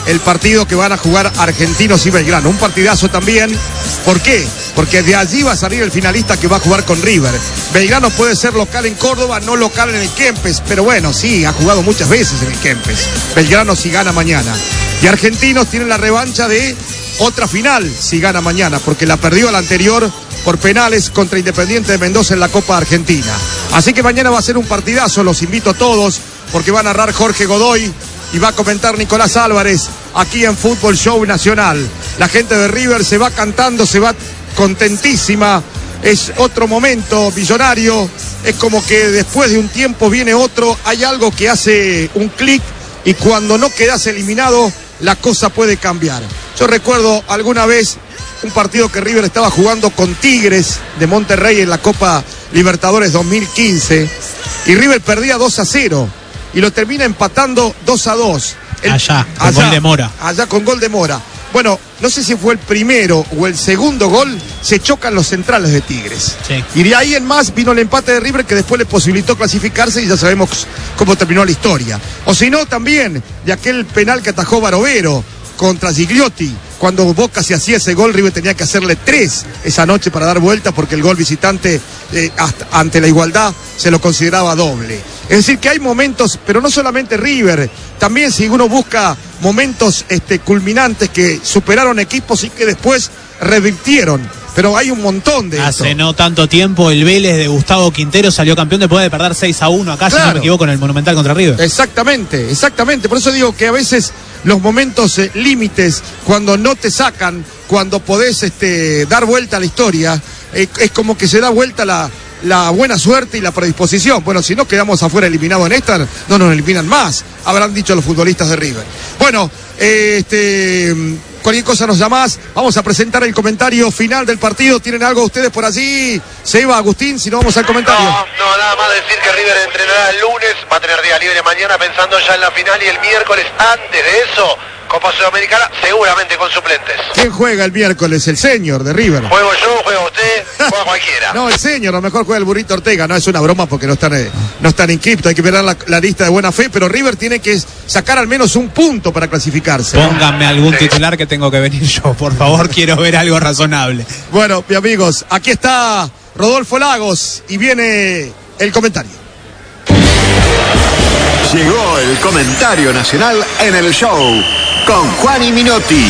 el partido que van a jugar Argentinos y Belgrano. Un partidazo también. ¿Por qué? Porque de allí va a salir el finalista que va a jugar con River. Belgrano puede ser local en Córdoba, no local en el Kempes, pero bueno, sí, ha jugado muchas veces en el Kempes. Belgrano si gana mañana. Y Argentinos tienen la revancha de otra final si gana mañana, porque la perdió la anterior por penales contra Independiente de Mendoza en la Copa Argentina. Así que mañana va a ser un partidazo, los invito a todos, porque va a narrar Jorge Godoy y va a comentar Nicolás Álvarez aquí en Fútbol Show Nacional. La gente de River se va cantando, se va contentísima. Es otro momento millonario. Es como que después de un tiempo viene otro. Hay algo que hace un clic y cuando no quedas eliminado, la cosa puede cambiar. Yo recuerdo alguna vez un partido que River estaba jugando con Tigres de Monterrey en la Copa Libertadores 2015 y River perdía 2-0 y lo termina empatando 2-2. Allá, con gol de Mora. Allá con gol de Mora. Bueno, no sé si fue el primero o el segundo gol, se chocan los centrales de Tigres. Sí. Y de ahí en más vino el empate de River que después le posibilitó clasificarse y ya sabemos cómo terminó la historia. O si no, también de aquel penal que atajó Barovero contra Gigliotti. Cuando Boca se hacía ese gol, River tenía que hacerle 3 esa noche para dar vuelta porque el gol visitante ante la igualdad se lo consideraba doble. Es decir que hay momentos, pero no solamente River, también si uno busca momentos culminantes que superaron equipos y que después revirtieron. Pero hay un montón de Hace esto. no tanto tiempo el Vélez de Gustavo Quintero salió campeón después de perder 6-1 acá, Claro. si no me equivoco, en el Monumental contra River. Exactamente. Por eso digo que a veces los momentos límites, cuando no te sacan, cuando podés dar vuelta a la historia, es como que se da vuelta la buena suerte y la predisposición. Bueno, si no quedamos afuera eliminados en esta, no nos eliminan más, habrán dicho los futbolistas de River. Bueno, cualquier cosa nos llamás, vamos a presentar el comentario final del partido. ¿Tienen algo ustedes por allí? Seba, Agustín, si no vamos al comentario. No, nada más decir que River entrenará el lunes, va a tener día libre mañana pensando ya en la final y el miércoles, antes de eso, Copa Sudamericana, seguramente con suplentes. ¿Quién juega el miércoles? El señor de River. Juego yo, juega usted, juega cualquiera. No, el señor, a lo mejor juega el Burrito Ortega. No, es una broma porque no están inscriptos. Hay que mirar la lista de buena fe, pero River tiene que sacar al menos un punto para clasificarse. Pónganme algún titular que tengo que venir yo, por favor, quiero ver algo razonable. Bueno, mis amigos, aquí está Rodolfo Lagos y viene el comentario. Llegó el comentario nacional en el show con Juan y Minotti.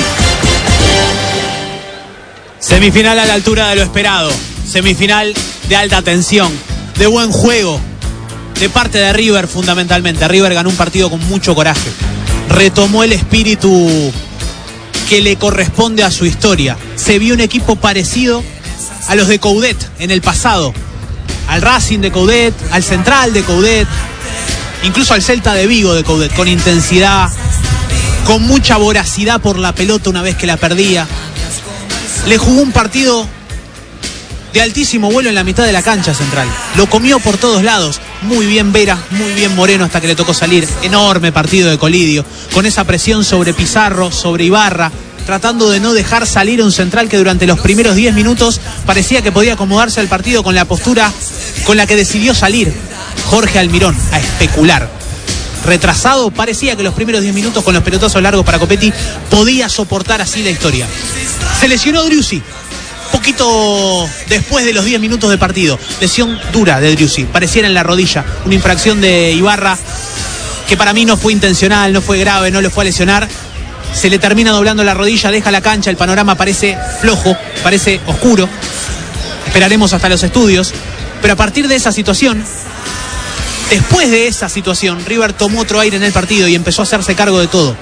Semifinal a la altura de lo esperado. Semifinal de alta tensión, de buen juego, de parte de River fundamentalmente. River ganó un partido con mucho coraje. Retomó el espíritu que le corresponde a su historia. Se vio un equipo parecido a los de Coudet en el pasado. Al Racing de Coudet, al Central de Coudet, incluso al Celta de Vigo de Coudet, con intensidad, con mucha voracidad por la pelota una vez que la perdía. Le jugó un partido de altísimo vuelo en la mitad de la cancha Central. Lo comió por todos lados. Muy bien Vera, muy bien Moreno hasta que le tocó salir. Enorme partido de Colidio, con esa presión sobre Pizarro, sobre Ibarra, tratando de no dejar salir a un Central que durante los primeros 10 minutos parecía que podía acomodarse al partido con la postura con la que decidió salir Jorge Almirón, a especular. Retrasado, parecía que los primeros 10 minutos con los pelotazos largos para Copetti podía soportar así la historia. Se lesionó Driussi poquito después de los 10 minutos de partido. Lesión dura de Driussi, pareciera en la rodilla. Una infracción de Ibarra que para mí no fue intencional, no fue grave, no le fue a lesionar. Se le termina doblando la rodilla, deja la cancha, el panorama parece flojo, parece oscuro. Esperaremos hasta los estudios. Pero a partir de esa situación, después de esa situación, River tomó otro aire en el partido y empezó a hacerse cargo de todo.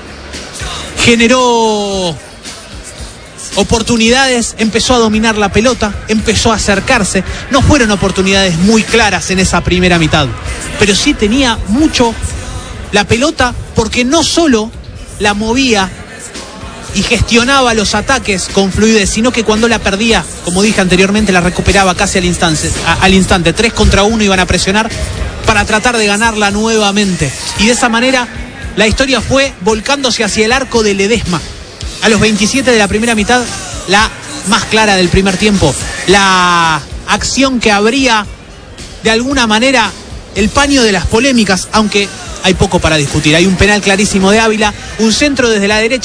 Generó oportunidades, empezó a dominar la pelota, empezó a acercarse. No fueron oportunidades muy claras en esa primera mitad, pero sí tenía mucho la pelota porque no solo la movía y gestionaba los ataques con fluidez, sino que cuando la perdía, como dije anteriormente, la recuperaba casi al instante. 3 contra 1 iban a presionar para tratar de ganarla nuevamente. Y de esa manera la historia fue volcándose hacia el arco de Ledesma. A los 27 de la primera mitad, la más clara del primer tiempo. La acción que abría de alguna manera el paño de las polémicas, aunque hay poco para discutir. Hay un penal clarísimo de Ávila, un centro desde la derecha